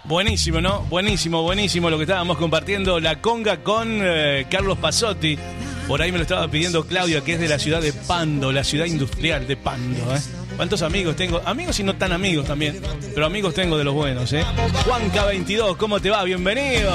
Buenísimo, ¿no? Buenísimo lo que estábamos compartiendo. La conga con Carlos Pasotti. Por ahí me lo estaba pidiendo Claudia, que es de la ciudad de Pando, la ciudad industrial de Pando, ¿eh? ¿Cuántos amigos tengo? Amigos y no tan amigos también, pero amigos tengo de los buenos, ¿eh? Juan K22, ¿cómo te va? Bienvenido.